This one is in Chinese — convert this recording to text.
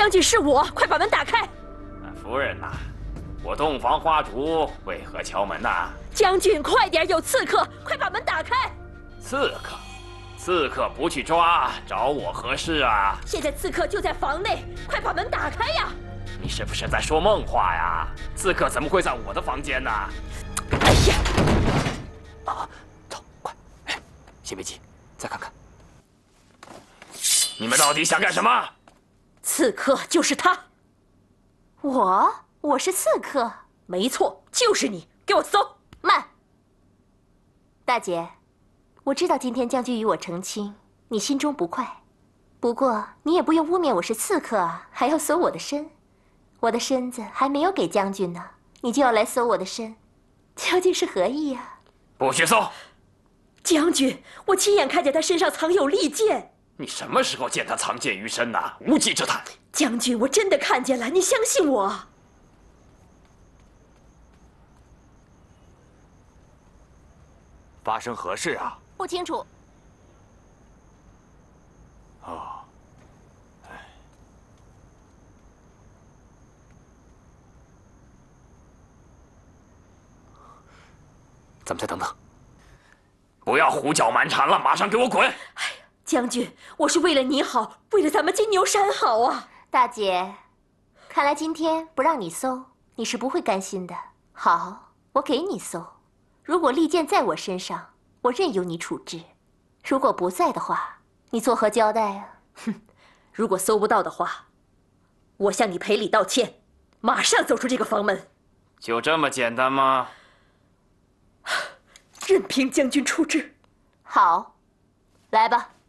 将军是我，快把门打开！ 夫人呐，我洞房花烛，为何敲门呐？ 将军，快点，有刺客，快把门打开！ 刺客，刺客不去抓，找我何事啊？ 现在刺客就在房内，快把门打开呀！ 你是不是在说梦话呀？刺客怎么会在我的房间呢？ 哎呀！ 啊，走，快！哎，先别急，再看看。 你们到底想干什么？ 刺客就是他。 我是刺客， 没错，就是你，给我搜！ 慢，大姐，我知道今天将军与我成亲，你心中不快。不过你也不用污蔑我是刺客啊，还要搜我的身。我的身子还没有给将军呢，你就要来搜我的身，究竟是何意呀？ 不许搜！ 将军，我亲眼看见他身上藏有利剑。 你什么时候见他藏剑于身呐？无稽之谈！ 将军，我真的看见了，你相信我。 发生何事啊？ 不清楚。 哦，咱们再等等。 不要胡搅蛮缠了，马上给我滚！ 哎呀，将军，我是为了你好，为了咱们金牛山好啊！ 大姐，看来今天不让你搜，你是不会甘心的。好，我给你搜。如果利剑在我身上，我任由你处置；如果不在的话，你作何交代啊？ 哼，如果搜不到的话，我向你赔礼道歉，马上走出这个房门。 就这么简单吗？ 任凭将军处置。 好，来吧。